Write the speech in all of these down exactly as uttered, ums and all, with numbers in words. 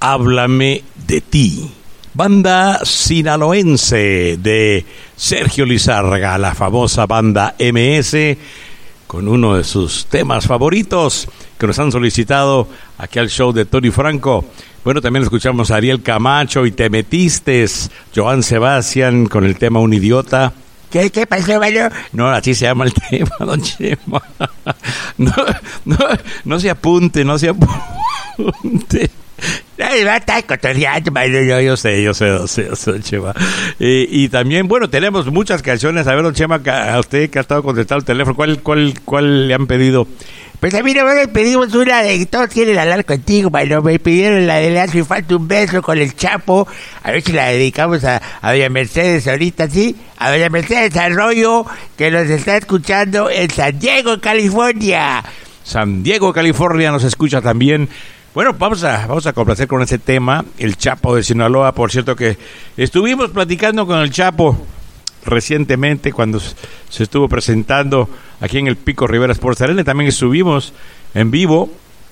Háblame de ti. Banda sinaloense de Sergio Lizárraga, la famosa banda eme ese, con uno de sus temas favoritos que nos han solicitado aquí al show de Tony Franco. Bueno, también escuchamos a Ariel Camacho y Te Metistes, Joan Sebastián con el tema Un Idiota. ¿Qué, qué pasó, Mario? No, así se llama el tema, don Chema. No, no, no se apunte, no se apunte. Ay, va a estar cotorreando, yo, yo sé, yo sé, yo sé, yo sé, Chema. Eh, y también, bueno, tenemos muchas canciones. A ver, don Chema, a usted que ha estado contestando el teléfono, ¿cuál, cuál, cuál le han pedido? Pues a mí no me pedimos una de que todos quieren hablar contigo, mano. Me pidieron la de Le hace falta un beso con el Chapo. A ver si la dedicamos a, a doña Mercedes ahorita, ¿sí? A doña Mercedes Arroyo, que nos está escuchando en San Diego, California. San Diego, California, nos escucha también. Bueno, vamos a, vamos a complacer con ese tema, el Chapo de Sinaloa. Por cierto que estuvimos platicando con el Chapo recientemente cuando se estuvo presentando aquí en el Pico Rivera Sports Arena. También estuvimos en vivo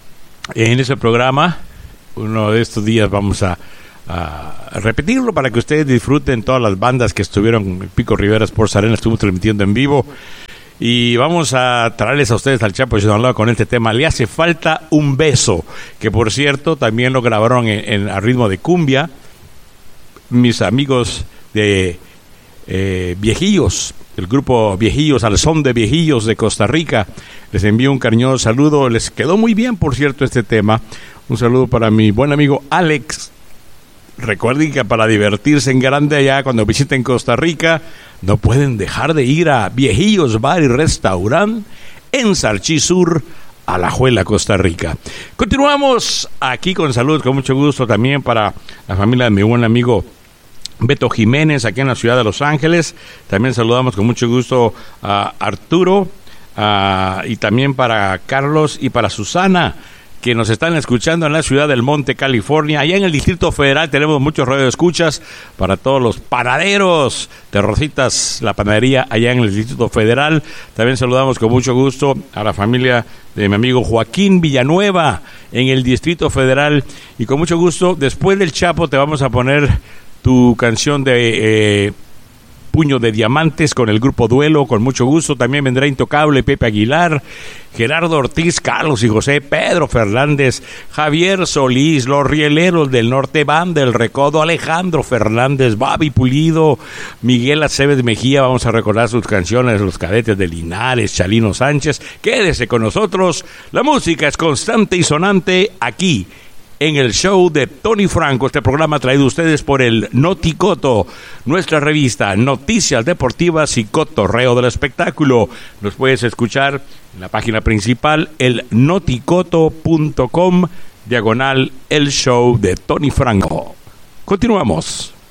en ese programa. Uno de estos días vamos a, a repetirlo para que ustedes disfruten todas las bandas que estuvieron en el Pico Rivera Sports Arena. Estuvimos transmitiendo en vivo. Y vamos a traerles a ustedes al Chapo de Sinaloa con este tema, Le hace falta un beso, que por cierto también lo grabaron en, en a ritmo de cumbia mis amigos de eh, Viejillos, el grupo Viejillos, al son de Viejillos de Costa Rica. Les envío un cariñoso saludo, les quedó muy bien por cierto este tema. Un saludo para mi buen amigo Alex. Recuerden que para divertirse en grande allá cuando visiten Costa Rica no pueden dejar de ir a Viejillos Bar y Restaurant en Sarchí Sur, Alajuela, Costa Rica. Continuamos aquí con saludos con mucho gusto también para la familia de mi buen amigo Beto Jiménez aquí en la ciudad de Los Ángeles. También saludamos con mucho gusto a Arturo a, y también para Carlos y para Susana, que nos están escuchando en la ciudad del Monte, California. Allá en el Distrito Federal tenemos muchos radioescuchas para todos los panaderos de Rositas, la panadería allá en el Distrito Federal. También saludamos con mucho gusto a la familia de mi amigo Joaquín Villanueva en el Distrito Federal. Y con mucho gusto, después del Chapo, te vamos a poner tu canción de... Eh, Puño de Diamantes con el grupo Duelo, con mucho gusto. También vendrá Intocable, Pepe Aguilar, Gerardo Ortiz, Carlos y José, Pedro Fernández, Javier Solís, Los Rieleros del Norte, Banda del Recodo, Alejandro Fernández, Babi Pulido, Miguel Aceves Mejía. Vamos a recordar sus canciones, Los Cadetes de Linares, Chalino Sánchez. Quédese con nosotros, la música es constante y sonante aquí en el show de Tony Franco, este programa traído a ustedes por el Noticoto, nuestra revista Noticias Deportivas y Cotorreo del Espectáculo. Nos puedes escuchar en la página principal, el noticoto punto com, diagonal, el show de Tony Franco. Continuamos.